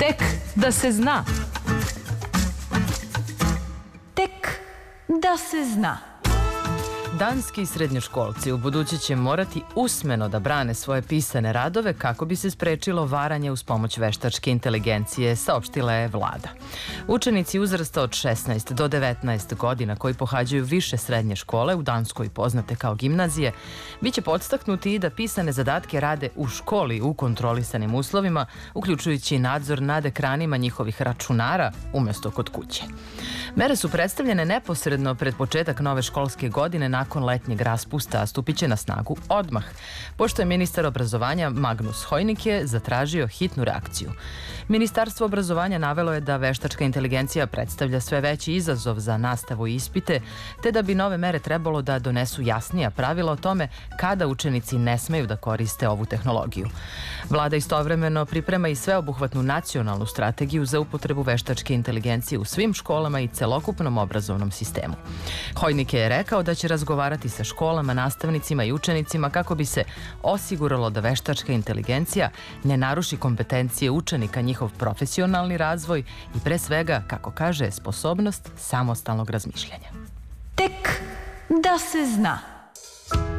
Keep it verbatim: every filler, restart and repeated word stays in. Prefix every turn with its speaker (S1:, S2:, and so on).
S1: Tek da se zna. Tek da se zna.
S2: Danski srednjoškolci u buduće će morati usmeno da brane svoje pisane radove kako bi se sprečilo varanje uz pomoć veštačke inteligencije, saopštila je vlada. Učenici uzrasta od šesnaest do devetnaest godina koji pohađaju više srednje škole, u Danskoj poznate kao gimnazije, biće podstaknuti i da pisane zadatke rade u školi u kontrolisanim uslovima, uključujući i nadzor nad ekranima njihovih računara umesto kod kuće. Mere su predstavljene neposredno pred početak nove školske godine nakon letnjeg raspusta, a stupit će na snagu odmah, pošto je ministar obrazovanja Magnus Hojnike zatražio hitnu reakciju. Ministarstvo obrazovanja navelo je da veštačka inteligencija predstavlja sve veći izazov za nastavu i ispite, te da bi nove mere trebalo da donesu jasnija pravila o tome kada učenici ne smeju da koriste ovu tehnologiju. Vlada istovremeno priprema i sveobuhvatnu nacionalnu strategiju za upotrebu veštačke inteligencije u svim školama i celokupnom obrazovnom sistemu. Hojnike je rekao da će razgovarati sa školama, nastavnicima i učenicima kako bi se osiguralo da veštačka inteligencija ne naruši kompetencije učenika, njihov profesionalni razvoj i pre svega, kako kaže, sposobnost samostalnog razmišljanja.
S1: Tek da se zna.